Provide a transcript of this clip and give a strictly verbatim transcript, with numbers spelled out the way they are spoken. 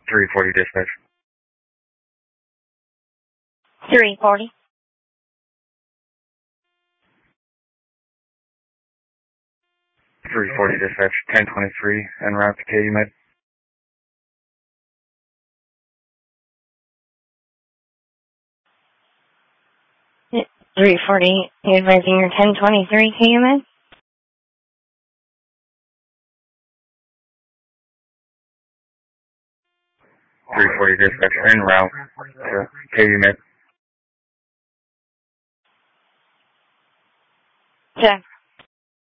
three forty dispatch. three forty. three forty dispatch, ten twenty-three, en route to K U Med. three forty, you advising your ten twenty-three K U Med? three forty dispatch, en route to K U Med. Check.